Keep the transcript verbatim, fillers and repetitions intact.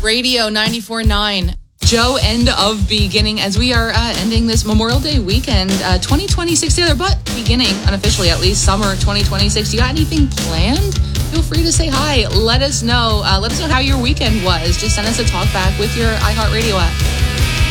Radio ninety-four point nine. Joe, end of beginning as we are uh, ending this Memorial Day weekend, uh, twenty twenty-six together, but beginning unofficially at least summer twenty twenty-six. You got anything planned? Feel free to say hi. Let us know. Uh, let us know how your weekend was. Just send us a talk back with your iHeartRadio app.